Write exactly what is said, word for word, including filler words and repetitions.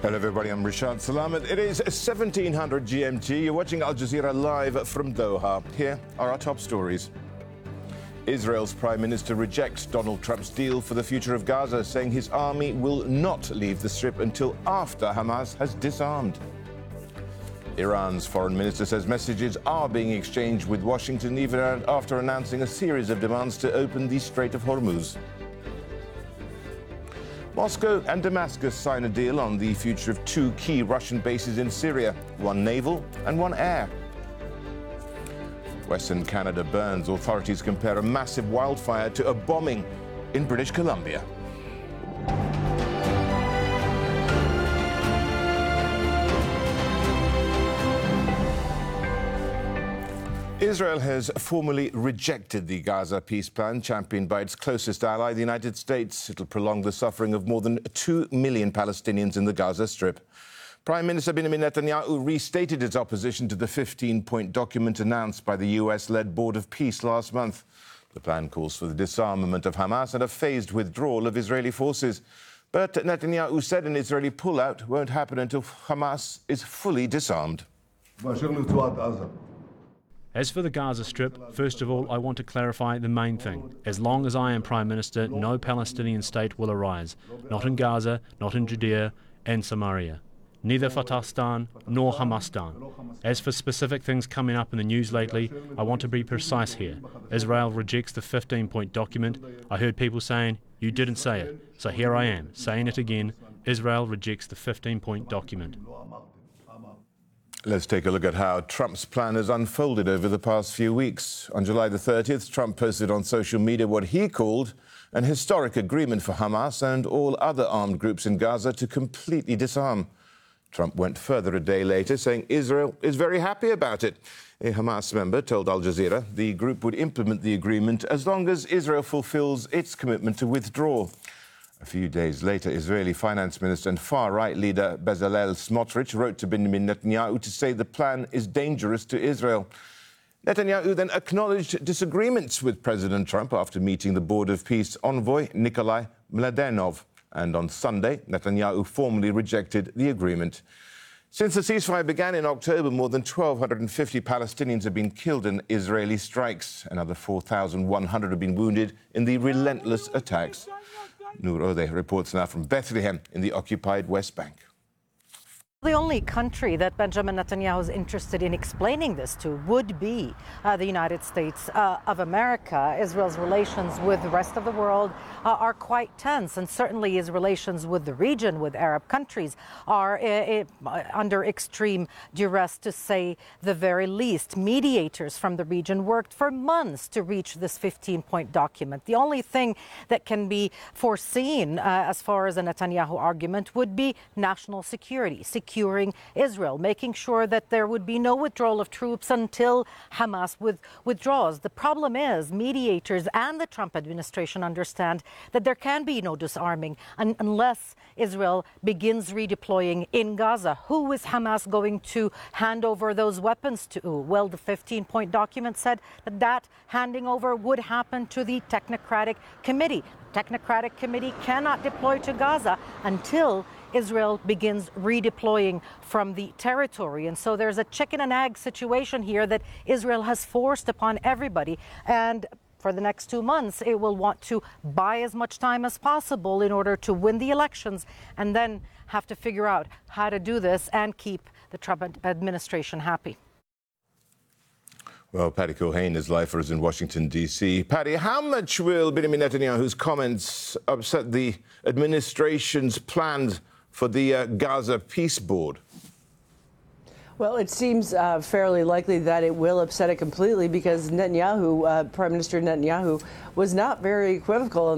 Hello everybody, I'm Rashad Salamat. It is seventeen hundred G M T. You're watching Al Jazeera live from Doha. Here are our top stories. Israel's Prime Minister rejects Donald Trump's deal for the future of Gaza, saying his army will not leave the Strip until after Hamas has disarmed. Iran's foreign minister says messages are being exchanged with Washington even after announcing a series of demands to open the Strait of Hormuz. Moscow and Damascus sign a deal on the future of two key Russian bases in Syria, one naval and one air. Western Canada burns. Authorities compare a massive wildfire to a bombing in British Columbia. Israel has formally rejected the Gaza peace plan championed by its closest ally, the United States. It'll prolong the suffering of more than two million Palestinians in the Gaza Strip. Prime Minister Benjamin Netanyahu restated his opposition to the fifteen-point document announced by the U S-led Board of Peace last month. The plan calls for the disarmament of Hamas and a phased withdrawal of Israeli forces. But Netanyahu said an Israeli pullout won't happen until Hamas is fully disarmed. As for the Gaza Strip, first of all, I want to clarify the main thing. As long as I am Prime Minister, no Palestinian state will arise. Not in Gaza, not in Judea and Samaria. Neither Fatahstan nor Hamastan. As for specific things coming up in the news lately, I want to be precise here. Israel rejects the fifteen-point document. I heard people saying, you didn't say it. So here I am, saying it again. Israel rejects the fifteen-point document. Let's take a look at how Trump's plan has unfolded over the past few weeks. On July the thirtieth, Trump posted on social media what he called an historic agreement for Hamas and all other armed groups in Gaza to completely disarm. Trump went further a day later, saying Israel is very happy about it. A Hamas member told Al Jazeera the group would implement the agreement as long as Israel fulfills its commitment to withdraw. A few days later, Israeli finance minister and far-right leader Bezalel Smotrich wrote to Benjamin Netanyahu to say the plan is dangerous to Israel. Netanyahu then acknowledged disagreements with President Trump after meeting the Board of Peace envoy Nikolai Mladenov. And on Sunday, Netanyahu formally rejected the agreement. Since the ceasefire began in October, more than one thousand two hundred fifty Palestinians have been killed in Israeli strikes. Another four thousand one hundred have been wounded in the relentless attacks. Noor Odeh reports now from Bethlehem in the occupied West Bank. The only country that Benjamin Netanyahu is interested in explaining this to would be uh, the United States uh, of America. Israel's relations with the rest of the world uh, are quite tense, and certainly his relations with the region, with Arab countries, are uh, uh, under extreme duress, to say the very least. Mediators from the region worked for months to reach this fifteen-point document. The only thing that can be foreseen uh, as far as a Netanyahu argument would be national security. Securing Israel, making sure that there would be no withdrawal of troops until Hamas with, withdraws. The problem is mediators and the Trump administration understand that there can be no disarming un unless Israel begins redeploying in Gaza. Who is Hamas going to hand over those weapons to? Well, the fifteen-point document said that that handing over would happen to the Technocratic Committee. Technocratic Committee cannot deploy to Gaza until Israel begins redeploying from the territory. And so there's a chicken and egg situation here that Israel has forced upon everybody. And for the next two months, it will want to buy as much time as possible in order to win the elections, and then have to figure out how to do this and keep the Trump administration happy. Well, Paddy Culhane is live for us in Washington, D C Paddy, how much will Benjamin Netanyahu's comments upset the administration's plans for the uh, Gaza Peace Board? Well, it seems uh, fairly likely that it will upset it completely, because Netanyahu, uh, Prime Minister Netanyahu, was not very equivocal